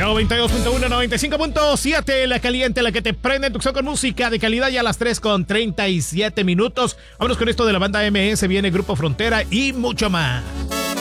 92.1, 95.7, la caliente, la que te prende en Tucson con música de calidad ya a las 3:37 minutos. Vámonos con esto de la banda MS, viene Grupo Frontera y mucho más.